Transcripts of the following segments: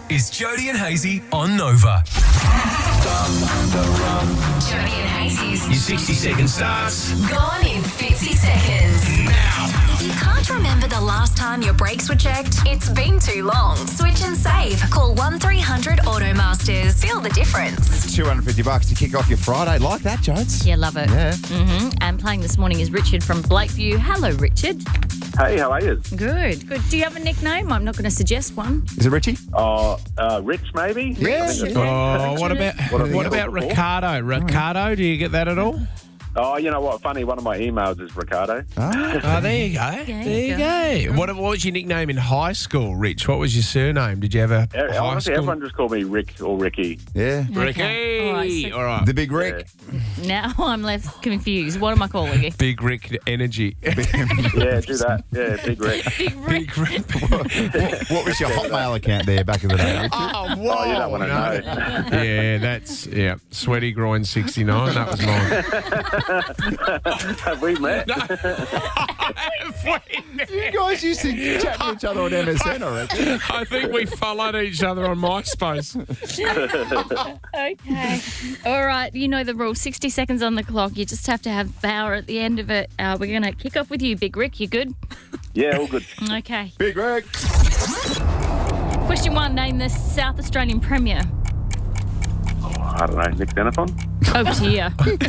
is Jody and Hazy on Nova. Jody and Hazy's Your 60-second starts gone in 50 seconds. now. If you can't remember the last time your brakes were checked, it's been too long. Switch and save. Call 1300 Automasters. Feel the difference. $250 to kick off your Friday. Like that, Jones? Yeah, love it. Yeah. And playing this morning is Richard from Blakeview. Hello, Richard. Hey, how are you? Good. Do you have a nickname? I'm not going to suggest one. Is it Richie? Rich, maybe? Yeah. Oh, what about before? Ricardo? Ricardo, do you get that at all? Oh, you know what? Funny, one of my emails is Ricardo. Oh, there you go. There you go. What was your nickname in high school, Rich? What was your surname? Did you have a high Honestly, school? everyone just called me Rick or Ricky. Yeah. Ricky. All right, so All right. The Big Rick. now I'm left confused. What am I calling you? Big Rick Energy. Yeah, do that. Yeah, Big Rick. Big Rick. What was your Hotmail account there back in the day? Oh, whoa. Oh, you don't want to know. Yeah, that's, Sweaty Groin 69. That was mine. Have we met? You guys used to chat to each other on MSN, I reckon. I think we followed each other on MySpace. Okay. All right. You know the rule. 60 seconds on the clock. You just have to have power at the end of it. We're going to kick off with you, Big Rick. You good? Yeah, all good. Okay. Big Rick. Question 1. Name the South Australian Premier. I don't know, Nick Xenophon? Over to you.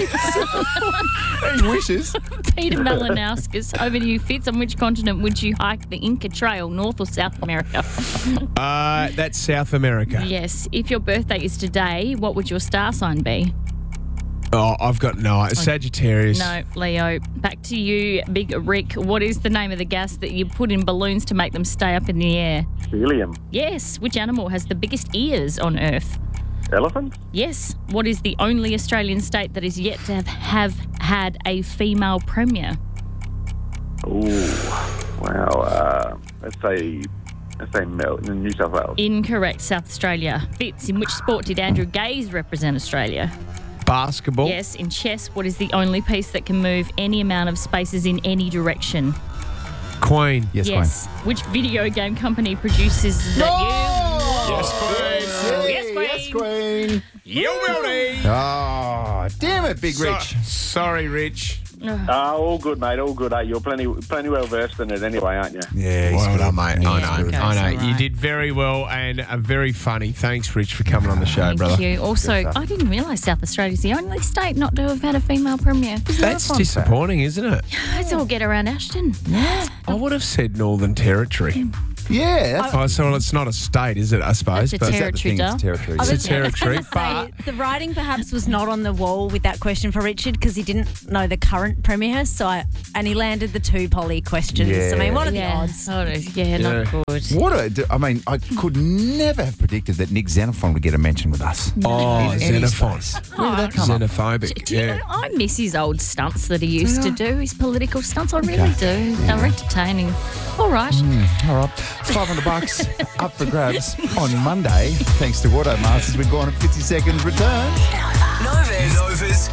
He wishes. Peter Malinauskas. Over to you, Fitz. On which continent would you hike the Inca Trail, North or South America? That's South America. Yes. If your birthday is today, what would your star sign be? Oh, I've got no. Sagittarius. No, Leo. Back to you, Big Rick. What is the name of the gas that you put in balloons to make them stay up in the air? Helium. Yes. Which animal has the biggest ears on Earth? Elephant? Yes. What is the only Australian state that is yet to have had a female premier? Ooh, wow. Let's say New South Wales. Incorrect, South Australia. Fitz, in which sport did Andrew Gaze represent Australia? Basketball. Yes. In chess, what is the only piece that can move any amount of spaces in any direction? Queen. Yes, Which video game company produces that Yes, Queen. Yes, Queen. You beauty. Oh, damn it, Big Rich. Sorry, Rich. All good, mate. All good. You're plenty well versed in it anyway, aren't you? Yeah, he's Well good. done, mate. Yeah, I know. okay, I know. it's all You right. did very well and very funny. Thanks, Rich, for coming on the show, Thank brother. you. Also, Good stuff. I didn't realise South Australia's the only state not to have had a female premier. That's disappointing, isn't it? Let's all get around Ashton. I would have said Northern Territory. Yeah, that's Oh, so it's not a state, is it? I suppose. That's a but territory, the thing. It's territory. it's a was territory. gonna But say, the writing perhaps was not on the wall with that question for Richard because he didn't know the current premier. And he landed the 2 poly questions. Yeah. I mean, what are the Yeah. odds? Oh, yeah, not good. I could never have predicted that Nick Xenophon would get a mention with us. oh, In any Xenophon. space. Where did that come up? Xenophobic. Do you know, Yeah. I miss his old stunts that he used to do, his political stunts. I really do. They're entertaining. All right. All right, $500 up for grabs on Monday. Thanks to Automasters. We're gone in 50 seconds. Return. Nova's